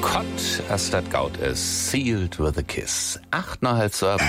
Kott, as dat Gaut is, sealed with a kiss. 8:30.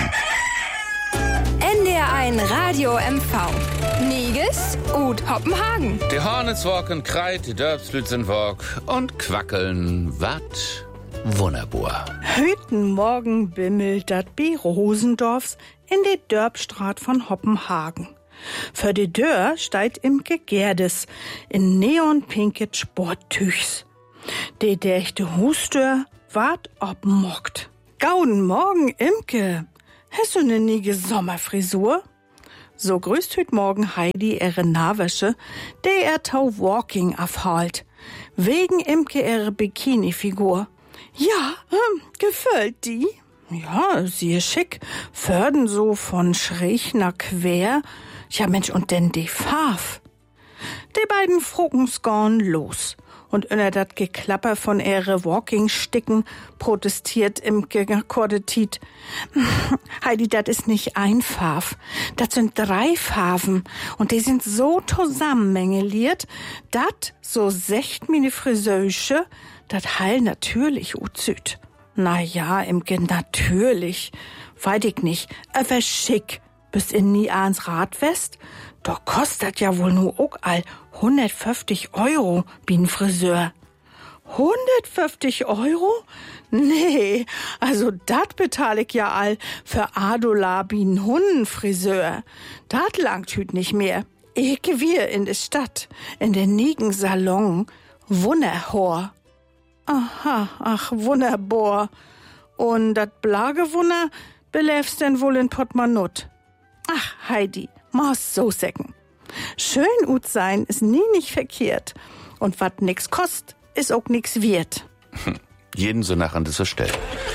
NDR1 Radio MV. Niges und Hoppenhagen. Die Hornets walken kreit, die Dörpslüt sind walk und quackeln, wat wunderbar. Heuten Morgen bimmelt dat bi Rosendorfs in de Dörpstraat von Hoppenhagen. Für de Dörr steit Imke Gerdes in neonpinket Sporttüchs. De dächte Hustör ward obmockt. Gauden Morgen, Imke. Hast du ne niege Sommerfrisur? So grüßt heut Morgen Heidi ihre Nahwäsche, der er tau Walking afhalt. Wegen Imke ihre Bikini-Figur. Ja, gefällt die? Ja, sie ist schick. Förden so von schräg nach quer. Ja, Mensch, und denn die Farf. Die beiden Fruckens gorn los. Und unter dat Geklapper von ihre Walking-Sticken protestiert Imke Kordetit. Heidi, dat is nicht ein Farf. Dat sind 3 Farben. Und die sind so zusammengeliert, dat, so secht mine Friseusche, dat heil natürlich uzüt. Na ja, Imke, natürlich. Weiß ich nicht. Aber schick. Bist in nie ans Radwest? Doch kostet ja wohl nur auch all 150 € bin Friseur. 150 €? Nee, also dat bezahl ich ja all für Adola bin Hundenfriseur. Dat langt hüt nicht mehr. Ich wir in de Stadt, in den nigen Salon. Wunderhor. Aha, ach, wunderbar. Und dat Blagewunner beläfst denn wohl in Portemonnaie. Ach, Heidi, muss so säcken. Schön ut sein ist nie nicht verkehrt. Und wat nix kost, ist auch nix wert. Jeden so nach an dieser Stelle.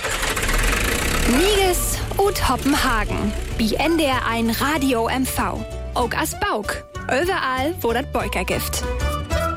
Niges und Hoppenhagen. Bi NDR1 Radio MV. Auch as Bauk. Überall, wo dat Beuker gibt.